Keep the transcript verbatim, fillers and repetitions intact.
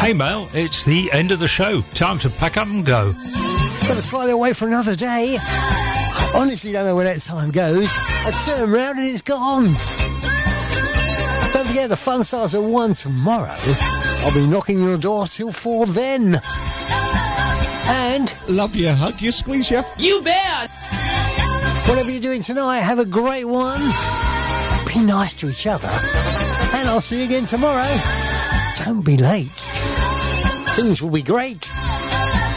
Hey, Mel, it's the end of the show. Time to pack up and go. Got to slide away for another day. I honestly don't know where that time goes. I turn around and it's gone. Don't forget, the fun starts at one tomorrow. I'll be knocking your door till four then. And... love you, hug you, squeeze you. You bet! Whatever you're doing tonight, have a great one. Be nice to each other. And I'll see you again tomorrow. Don't be late. Things will be great.